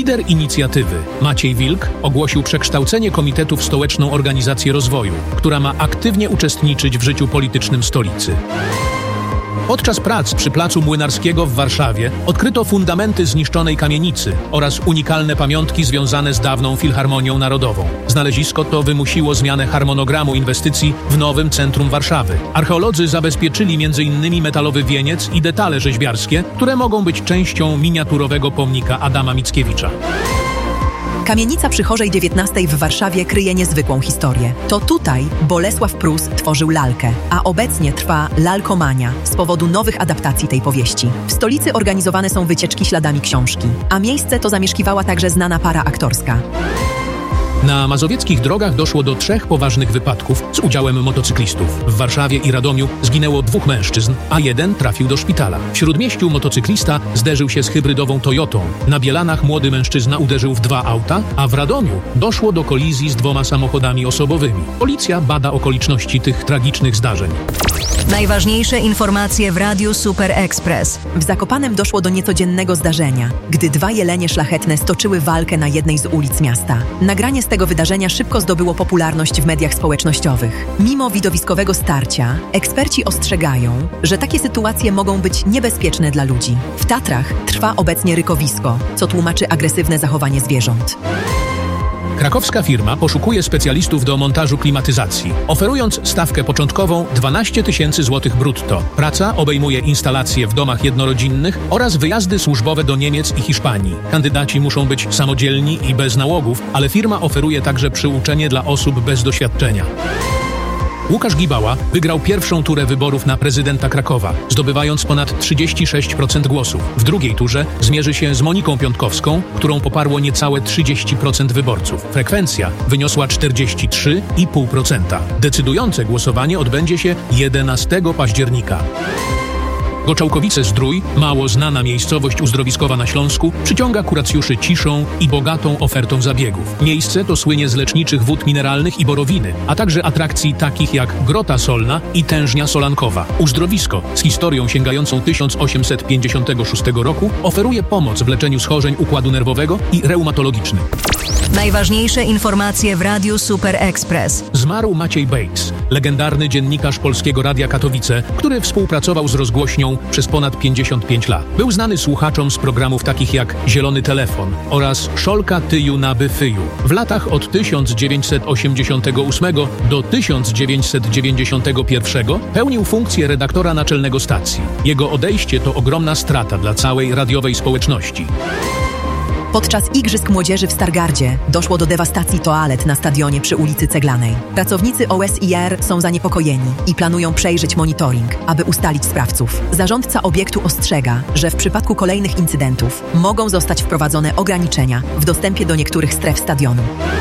Lider inicjatywy, Maciej Wilk, ogłosił przekształcenie komitetu w Stołeczną Organizację Rozwoju, która ma aktywnie uczestniczyć w życiu politycznym stolicy. Podczas prac przy Placu Młynarskiego w Warszawie odkryto fundamenty zniszczonej kamienicy oraz unikalne pamiątki związane z dawną Filharmonią Narodową. Znalezisko to wymusiło zmianę harmonogramu inwestycji w nowym centrum Warszawy. Archeolodzy zabezpieczyli m.in. metalowy wieniec i detale rzeźbiarskie, które mogą być częścią miniaturowego pomnika Adama Mickiewicza. Kamienica przy Chorzej XIX w Warszawie kryje niezwykłą historię. To tutaj Bolesław Prus tworzył lalkę, a obecnie trwa lalkomania z powodu nowych adaptacji tej powieści. W stolicy organizowane są wycieczki śladami książki, a miejsce to zamieszkiwała także znana para aktorska. Na mazowieckich drogach doszło do 3 poważnych wypadków z udziałem motocyklistów. W Warszawie i Radomiu zginęło 2 mężczyzn, a 1 trafił do szpitala. W Śródmieściu motocyklista zderzył się z hybrydową Toyotą. Na Bielanach młody mężczyzna uderzył w 2 auta, a w Radomiu doszło do kolizji z 2 samochodami osobowymi. Policja bada okoliczności tych tragicznych zdarzeń. Najważniejsze informacje w Radiu Super Express. W Zakopanem doszło do niecodziennego zdarzenia, gdy 2 jelenie szlachetne stoczyły walkę na jednej z ulic miasta. Nagranie z tego wydarzenia szybko zdobyło popularność w mediach społecznościowych. Mimo widowiskowego starcia, eksperci ostrzegają, że takie sytuacje mogą być niebezpieczne dla ludzi. W Tatrach trwa obecnie rykowisko, co tłumaczy agresywne zachowanie zwierząt. Krakowska firma poszukuje specjalistów do montażu klimatyzacji, oferując stawkę początkową 12 000 złotych brutto. Praca obejmuje instalacje w domach jednorodzinnych oraz wyjazdy służbowe do Niemiec i Hiszpanii. Kandydaci muszą być samodzielni i bez nałogów, ale firma oferuje także przyuczenie dla osób bez doświadczenia. Łukasz Gibała wygrał pierwszą turę wyborów na prezydenta Krakowa, zdobywając ponad 36% głosów. W drugiej turze zmierzy się z Moniką Piątkowską, którą poparło niecałe 30% wyborców. Frekwencja wyniosła 43,5%. Decydujące głosowanie odbędzie się 11 października. Goczałkowice-Zdrój, mało znana miejscowość uzdrowiskowa na Śląsku, przyciąga kuracjuszy ciszą i bogatą ofertą zabiegów. Miejsce to słynie z leczniczych wód mineralnych i borowiny, a także atrakcji takich jak Grota Solna i Tężnia Solankowa. Uzdrowisko z historią sięgającą 1856 roku oferuje pomoc w leczeniu schorzeń układu nerwowego i reumatologicznych. Najważniejsze informacje w Radiu Super Express. Zmarł Maciej Bejks, legendarny dziennikarz Polskiego Radia Katowice, który współpracował z rozgłośnią przez ponad 55 lat. Był znany słuchaczom z programów takich jak Zielony Telefon oraz Szolka tyju na byfyju. W latach od 1988 do 1991 pełnił funkcję redaktora naczelnego stacji. Jego odejście to ogromna strata dla całej radiowej społeczności. Podczas Igrzysk Młodzieży w Stargardzie doszło do dewastacji toalet na stadionie przy ulicy Ceglanej. Pracownicy OSIR są zaniepokojeni i planują przejrzeć monitoring, aby ustalić sprawców. Zarządca obiektu ostrzega, że w przypadku kolejnych incydentów mogą zostać wprowadzone ograniczenia w dostępie do niektórych stref stadionu.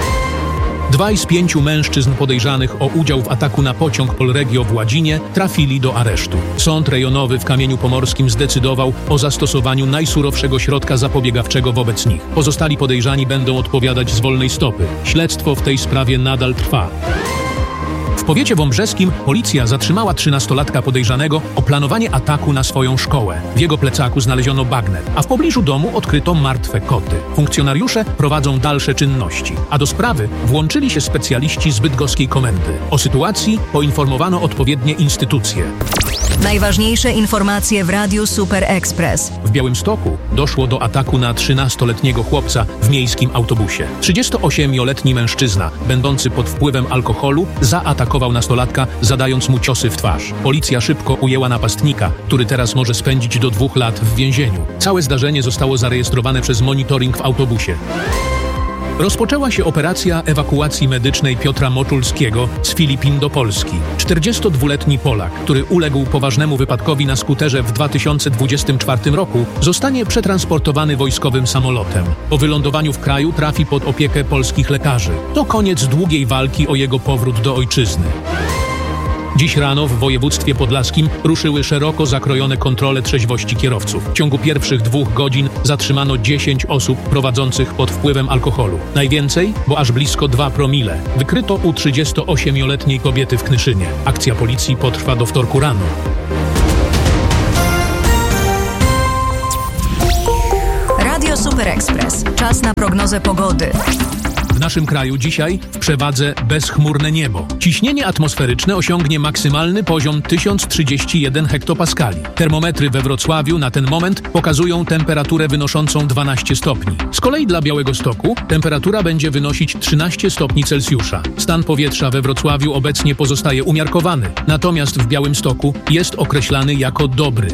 2 z 5 mężczyzn podejrzanych o udział w ataku na pociąg Polregio w Ładzinie trafili do aresztu. Sąd rejonowy w Kamieniu Pomorskim zdecydował o zastosowaniu najsurowszego środka zapobiegawczego wobec nich. Pozostali podejrzani będą odpowiadać z wolnej stopy. Śledztwo w tej sprawie nadal trwa. W powiecie wąbrzeskim policja zatrzymała 13-latka podejrzanego o planowanie ataku na swoją szkołę. W jego plecaku znaleziono bagnet, a w pobliżu domu odkryto martwe koty. Funkcjonariusze prowadzą dalsze czynności, a do sprawy włączyli się specjaliści z bydgoskiej komendy. O sytuacji poinformowano odpowiednie instytucje. Najważniejsze informacje w Radiu Super Express. W Białymstoku doszło do ataku na 13-letniego chłopca w miejskim autobusie. 38-letni mężczyzna, będący pod wpływem alkoholu, zaatakował nastolatka, zadając mu ciosy w twarz. Policja szybko ujęła napastnika, który teraz może spędzić do 2 lat w więzieniu. Całe zdarzenie zostało zarejestrowane przez monitoring w autobusie. Rozpoczęła się operacja ewakuacji medycznej Piotra Moczulskiego z Filipin do Polski. 42-letni Polak, który uległ poważnemu wypadkowi na skuterze w 2024 roku, zostanie przetransportowany wojskowym samolotem. Po wylądowaniu w kraju trafi pod opiekę polskich lekarzy. To koniec długiej walki o jego powrót do ojczyzny. Dziś rano w województwie podlaskim ruszyły szeroko zakrojone kontrole trzeźwości kierowców. W ciągu pierwszych 2 godzin zatrzymano 10 osób prowadzących pod wpływem alkoholu. Najwięcej, bo aż blisko 2 promile, wykryto u 38-letniej kobiety w Knyszynie. Akcja policji potrwa do wtorku rano. Radio Radio Super Express. Czas na prognozę pogody. W naszym kraju dzisiaj w przewadze bezchmurne niebo. Ciśnienie atmosferyczne osiągnie maksymalny poziom 1031 hektopaskali. Termometry we Wrocławiu na ten moment pokazują temperaturę wynoszącą 12 stopni. Z kolei dla Białegostoku temperatura będzie wynosić 13 stopni Celsjusza. Stan powietrza we Wrocławiu obecnie pozostaje umiarkowany, natomiast w Białymstoku jest określany jako dobry.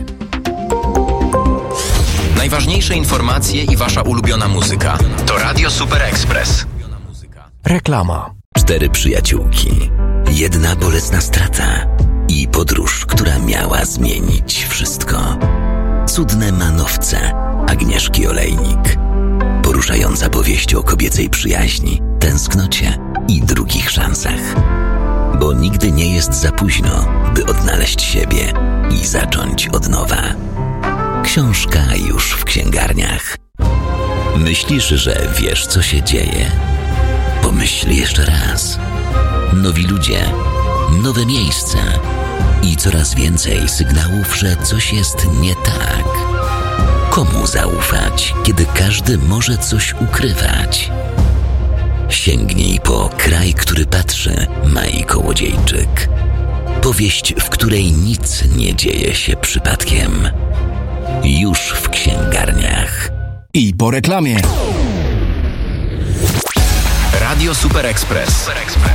Najważniejsze informacje i wasza ulubiona muzyka. To Radio Super Express. Reklama. 4 przyjaciółki, 1 bolesna strata i podróż, która miała zmienić wszystko. Cudne manowce Agnieszki Olejnik. Poruszająca powieść o kobiecej przyjaźni, tęsknocie i drugich szansach. Bo nigdy nie jest za późno, by odnaleźć siebie i zacząć od nowa. Książka już w księgarniach. Myślisz, że wiesz, co się dzieje? Pomyśl jeszcze raz. Nowi ludzie, nowe miejsca i coraz więcej sygnałów, że coś jest nie tak. Komu zaufać, kiedy każdy może coś ukrywać? Sięgnij po Kraj, który patrzy, Mai Kołodziejczyk. Powieść, w której nic nie dzieje się przypadkiem. Już w księgarniach. I po reklamie. Radio Super Express.